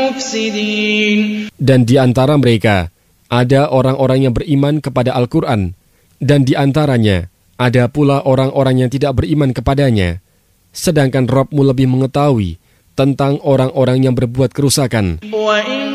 المفسدين. Dan di antara mereka ada orang-orang yang beriman kepada Al-Quran, dan di antaranya ada pula orang-orang yang tidak beriman kepadanya. Sedangkan Rabb-Mu lebih mengetahui tentang orang-orang yang berbuat kerusakan.